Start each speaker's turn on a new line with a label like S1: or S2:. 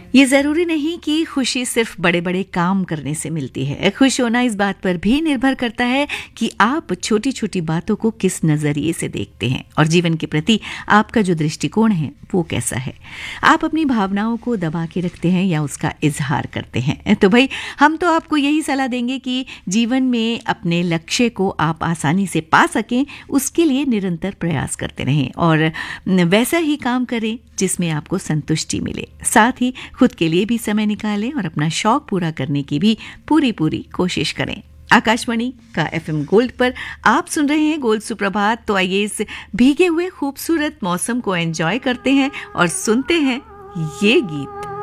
S1: ये ज़रूरी नहीं कि खुशी सिर्फ बड़े बड़े काम करने से मिलती है। खुश होना इस बात पर भी निर्भर करता है कि आप छोटी छोटी बातों को किस नज़रिए से देखते हैं और जीवन के प्रति आपका जो दृष्टिकोण है वो कैसा है। आप अपनी भावनाओं को दबा के रखते हैं या उसका इजहार करते हैं। तो भाई हम तो आपको यही सलाह देंगे कि जीवन में अपने लक्ष्य को आप आसानी से पा सकें, उसके लिए निरंतर प्रयास करते रहें और वैसा ही काम करें जिसमें आपको संतुष्टि मिले। साथ ही खुद के लिए भी समय निकालें और अपना शौक पूरा करने की भी पूरी कोशिश करें। आकाशवाणी का एफएम गोल्ड पर आप सुन रहे हैं गोल्ड सुप्रभात। तो आइए इस भीगे हुए खूबसूरत मौसम को एंजॉय करते हैं और सुनते हैं ये गीत।